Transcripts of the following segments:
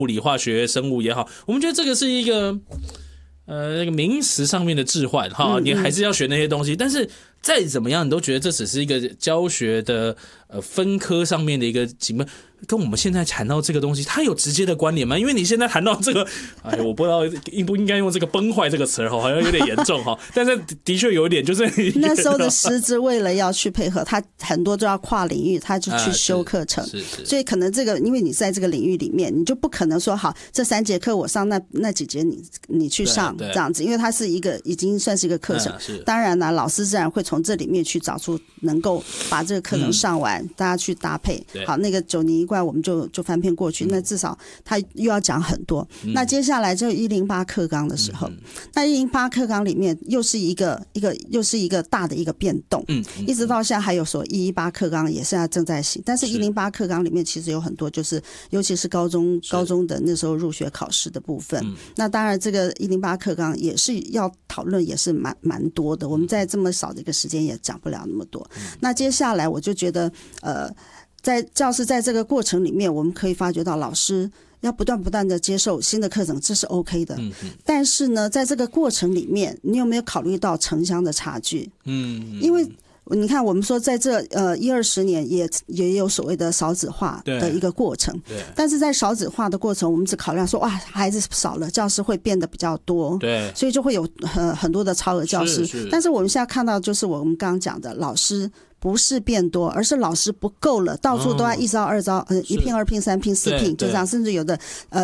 物理、化学、生物也好，我们觉得这个是一个那个名词上面的置换哈，你还是要学那些东西，但是再怎么样，你都觉得这只是一个教学的分科上面的一个几门。跟我们现在谈到这个东西，它有直接的关联吗？因为你现在谈到这个，哎，我不知道应不应该用这个崩坏这个词好像有点严重哈。但是的确有一点，就是那时候的师资为了要去配合，他很多都要跨领域，他就去修课程，所以可能这个，因为你在这个领域里面，你就不可能说好这3节课我上那几节你去上这样子，因为它是一个已经算是一个课程。当然了，老师自然会从这里面去找出能够把这个课程上完，大家去搭配。好，那个9年1怪我们就翻篇过去，那至少他又要讲很多。那接下来就108课纲的时候，那108课纲里面又是一个大的一个变动。一直到现在还有说118课纲也现在正在行，但是108课纲里面其实有很多就是尤其是高中的那时候入学考试的部分。那当然这个108课纲也是要讨论，也是蛮多的，我们在这么少的一个时间也讲不了那么多。那接下来我就觉得在教室在这个过程里面，我们可以发觉到老师要不断的接受新的课程，这是 OK 的。但是呢，在这个过程里面，你有没有考虑到城乡的差距？因为你看，我们说在这10-20年也有所谓的少子化的一个过程，但是在少子化的过程，我们只考量说哇，孩子少了，教室会变得比较多，所以就会有很多的超额教室。但是我们现在看到，就是我们刚刚讲的，老师不是变多，而是老师不够了，到处都要1招2招，1聘2聘3聘4聘，就这样，甚至有的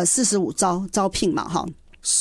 45招聘嘛，哈。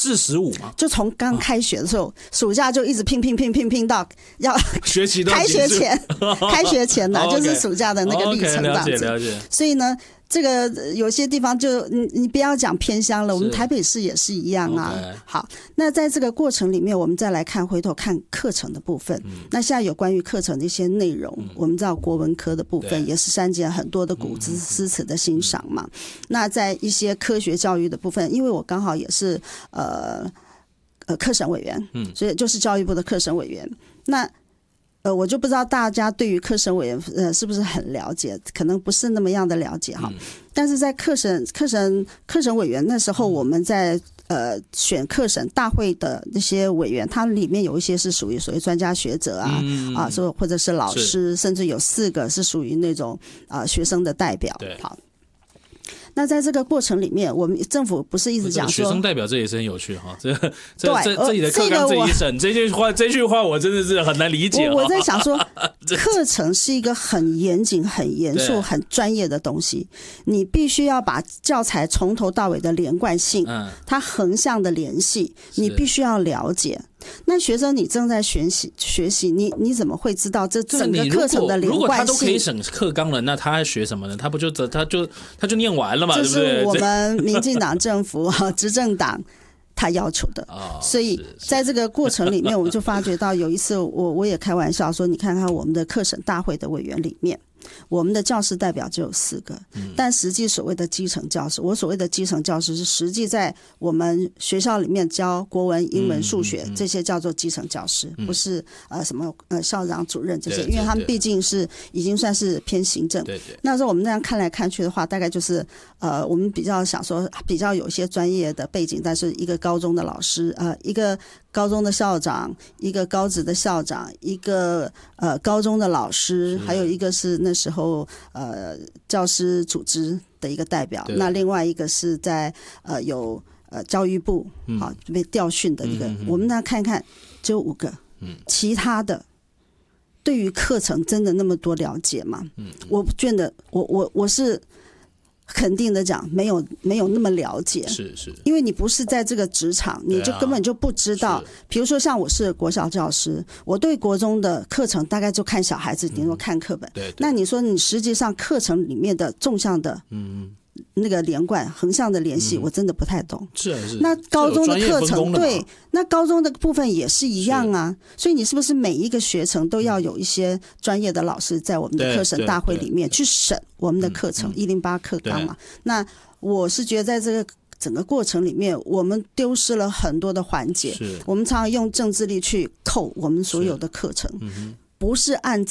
45嘛， 就从刚开学的时候，暑假就一直聘到要学期都开学前呢，就是暑假的那个历程这样子。 了解。 所以呢，这个有些地方就你不要讲偏乡了，我们台北市也是一样啊。好，那在这个过程里面，我们再来回头看课程的部分。那现在有关于课程的一些内容，我们知道国文科的部分也是删减很多的古诗词的欣赏嘛。那在一些科学教育的部分，因为我刚好也是课审委员，所以就是教育部的课审委员。那我就不知道大家对于课审委员是不是很了解，可能不是那么样的了解哈。但是在课审委员那时候，我们在选课审大会的那些委员，他里面有一些是属于所谓专家学者或者是老师，甚至有4个是属于那种学生的代表。好。那在这个过程里面，我们政府不是一直讲说学生代表，这也是很有趣哈。这里的课纲自己审，这句话我真的是很难理解。 我在想说，课程是一个很严谨、很严肃、很专业的东西，你必须要把教材从头到尾的连贯性，它横向的联系，你必须要了解。那学生你正在学习，你怎么会知道这整个课程的连贯性？如果他都可以审课纲了，那他还学什么呢？他就念完了嘛，对不对？ 这是我们民进党政府执政党他要求的。所以在这个过程里面，我们就发觉到有一次我也开玩笑说，你看看我们的课审大会的委员里面，我们的教师代表只有4个，但实际所谓的基层教师，我所谓的基层教师是实际在我们学校里面教国文、英文、数学，这些叫做基层教师，不是什么校长、主任这些，因为他们毕竟是已经算是偏行政。那时候我们那样看来看去的话，大概就是我们比较想说比较有一些专业的背景，但是一个高中的老师，一个高中的校长，一个高职的校长，一个高中的老师，还有一个是那时候教师组织的一个代表，那另外一个是在有教育部被调训的一个，我们那看一看只有5个，其他的对于课程真的那么多了解吗？我觉得我是肯定的讲，没有那么了解， 是， 因为你不是在这个职场，你就根本就不知道。比如说像我是国小教师，我对国中的课程大概就看小孩子，顶多看课本。那你说你实际上课程里面的纵向的，那个连贯横向的联系，我真的不太懂。 是。 那高中的课程对，那高中的部分也是一样啊。所以你是不是每一个学程都要有一些专业的老师在我们的课审大会里面去审我们的课程108课纲嘛？那我是觉得在这个整个过程里面，我们丢失了很多的环节。我们常常用政治力去扣我们所有的课程。不是按照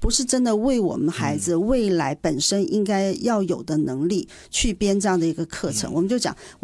不是真的为我们孩子未来本身应该要有的能力去编这样的一个课程。我们就讲